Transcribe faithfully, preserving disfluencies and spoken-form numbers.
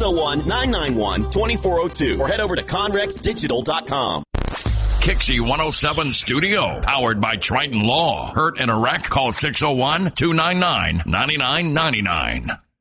oh one, nine nine one, two four oh two or head over to conrex digital dot com. Kixie one oh seven Studio, powered by Triton Law. Hurt in a wreck? Call six oh one, two nine nine, nine nine nine nine.